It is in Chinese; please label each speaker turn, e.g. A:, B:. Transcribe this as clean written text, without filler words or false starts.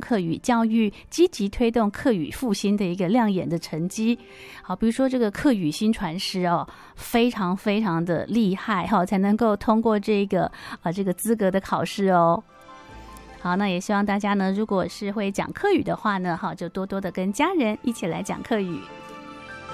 A: 客语教育，积极推动客语复兴的一个亮眼的成绩。好，比如说这个客语新传师哦，非常非常的厉害哈，才能够通过这个资格的考试哦。好，那也希望大家呢，如果是会讲客语的话呢，好，就多多的跟家人一起来讲客语。